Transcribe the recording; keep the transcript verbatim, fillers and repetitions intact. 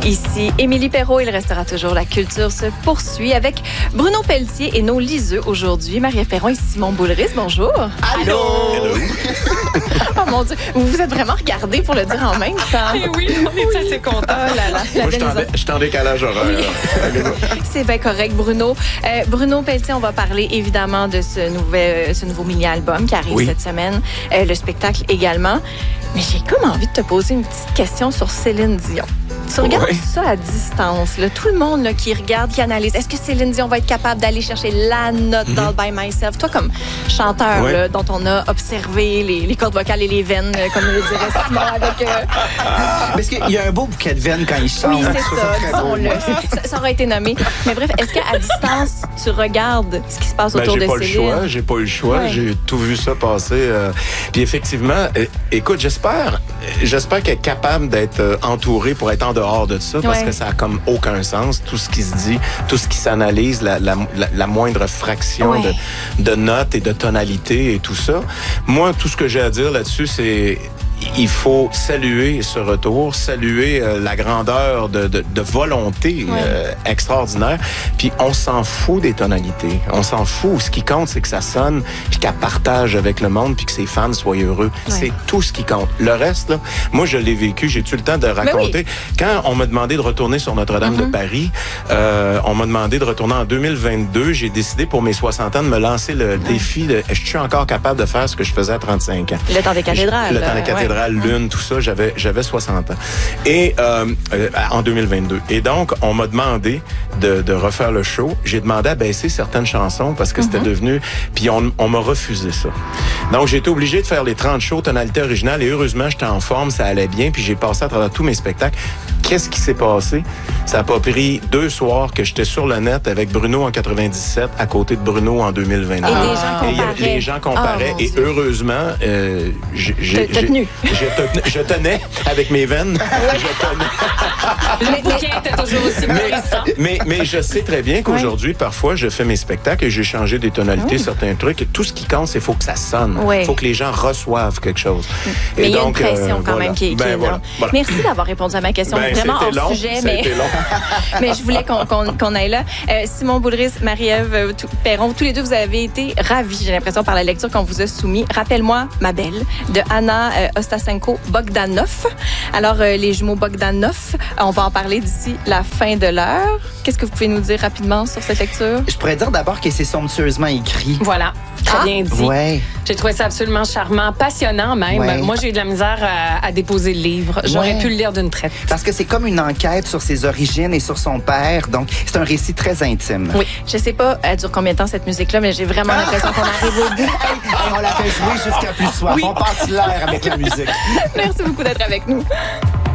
Ici Émilie Perrault, il restera toujours La culture se poursuit avec Bruno Pelletier et nos liseux aujourd'hui. Marie-Ève Perron et Simon Boulris, bonjour. Allô! Hello. Oh mon Dieu, vous vous êtes vraiment regardés pour le dire en même temps. Eh oui, on est assez contents. Oh là là, la Moi, je belle suis en, maison. je suis en décalage horaire. C'est bien correct, Bruno. Euh, Bruno Pelletier, on va parler évidemment de ce, nouvel, ce nouveau mini-album qui arrive Oui. cette semaine. Euh, le spectacle également. Mais j'ai comme envie de te poser une petite question sur Céline Dion. Tu regardes Ouais. ça à distance, là, tout le monde là, qui regarde, qui analyse. Est-ce que Céline Dion va être capable d'aller chercher la note Mm-hmm. d'All by Myself? Toi, comme chanteur Ouais. là, dont on a observé les, les cordes vocales et les veines, euh, comme le dirait Simon, avec... euh, Parce qu'il y a un beau bouquet de veines quand il chante. Oui, c'est Je trouve ça, très beau. disons-le. Ça, ça aurait été nommé. Mais bref, est-ce qu'à distance, tu regardes ce qui se passe Ben, autour j'ai de pas le Céline? choix, j'ai pas eu le choix, Ouais. j'ai tout vu ça passer. euh, Puis effectivement, euh, écoute, j'espère, j'espère qu'elle est capable d'être euh, entourée pour être en dehors de ça, parce Ouais. que ça a comme aucun sens, tout ce qui se dit, tout ce qui s'analyse, la, la, la, la moindre fraction Ouais. de, de notes et de tonalités et tout ça. Moi, tout ce que j'ai à dire là-dessus, c'est il faut saluer ce retour, saluer euh, la grandeur de, de, de volonté Ouais. euh, extraordinaire. Puis on s'en fout des tonalités. On s'en fout. Ce qui compte, c'est que ça sonne, puis qu'elle partage avec le monde, puis que ses fans soient heureux. Ouais. C'est tout ce qui compte. Le reste, là, moi, je l'ai vécu. J'ai-tu le temps de raconter? Quand on m'a demandé de retourner sur Notre-Dame de Mm-hmm. Paris, euh, on m'a demandé de retourner en deux mille vingt-deux. J'ai décidé pour mes soixante ans de me lancer le défi de je suis encore capable de faire ce que je faisais à trente-cinq ans. Le temps des cathédrales. Le temps des euh, cathédrales, ouais. Lune, tout ça, j'avais j'avais soixante ans. Et euh, euh, en deux mille vingt-deux. Et donc, on m'a demandé de, de refaire le show. J'ai demandé à baisser certaines chansons parce que c'était devenu... Puis on, on m'a refusé ça. Donc, j'ai été obligé de faire les trente shows tonalité originale et heureusement, j'étais en forme, ça allait bien, puis j'ai passé à travers tous mes spectacles. Qu'est-ce qui s'est passé? Ça a pas pris deux soirs que j'étais sur le net avec Bruno en quatre-vingt-dix-sept à côté de Bruno en deux mille vingt-deux. Et les gens Et il y a- comparaient. les gens comparaient. Oh, mon et Dieu. heureusement, euh, j'ai... j'ai- T'as j'ai- tenu. j'ai tenu- je tenais avec mes veines. Je tenais. Le bouquet était toujours aussi puissant. Mais, mais je sais très bien qu'aujourd'hui, parfois, je fais mes spectacles et j'ai changé des tonalités, certains trucs. Et tout ce qui compte, c'est qu'il faut que ça sonne. Il Oui. faut que les gens reçoivent quelque chose. Mais Et il y a une donc, pression euh, quand voilà. même qui est, qui Ben, est voilà. là. Voilà. Merci d'avoir répondu à ma question. Ben, Vraiment c'était hors long, sujet, ça a mais, été long. mais je voulais qu'on qu'on, qu'on aille là. Euh, Simon Boulris, Marie-Ève euh, tout- Perron, tous les deux, vous avez été ravis, j'ai l'impression, par la lecture qu'on vous a soumise. Rappelle-moi, ma belle, de Anna euh, Ostasenko Bogdanov. Alors, euh, les jumeaux Bogdanov, euh, on va en parler d'ici la fin de l'heure. Qu'est-ce que vous pouvez nous dire rapidement sur cette lecture? Je pourrais dire d'abord que c'est somptueusement écrit. Voilà, très Ah. bien dit. Ouais. J'ai trouvé ça absolument charmant, passionnant même. Ouais. Moi, j'ai eu de la misère à, à déposer le livre. J'aurais Ouais. pu le lire d'une traite. Parce que c'est comme une enquête sur ses origines et sur son père. Donc, c'est un récit très intime. Oui. Je sais pas, elle dure combien de temps cette musique-là, mais j'ai vraiment l'impression qu'on arrive au bout. Hey, on la fait jouer jusqu'à plus soir. Oui. On passe l'air avec la musique. Merci beaucoup d'être avec nous.